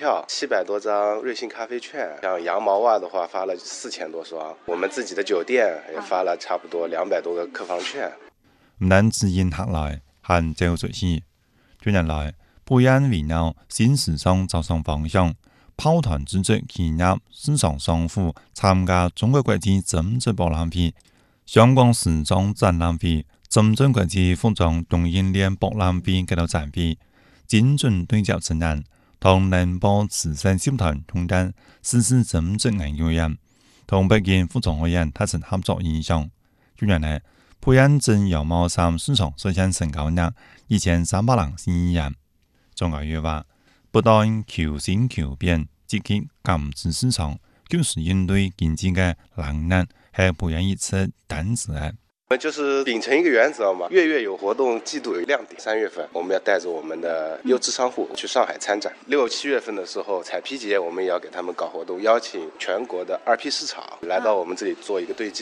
票，700多张瑞幸咖啡券。像羊毛袜的话，发了4000多双。我们自己的酒店也发了差不多200多个客房券。 唔單止迎客來，還走出去。近年來，培養圍繞新時尚走上方向，抱團組織企業市場商戶參加中國國際針織博覽會、香港時裝展覽會、深圳國際服裝供應鏈博覽會嘅展會，精準對焦指南，同寧波慈善集團統戰實施針織研究院，同北京服裝學院達成合作意向。去年呢，培養真羊毛衫市場實現成交額1300人新人。中國月話，不斷求新求變，積極減資市場，就是應對經濟嘅難難，係培養一次單子嘅。 我们就是秉承一个原则嘛，月月有活动，季度有亮点。3月份我们要带着我们的优质商户去上海参展，6、7月份的时候彩皮节我们也要给他们搞活动，邀请全国的2P 市场来到我们这里做一个对接。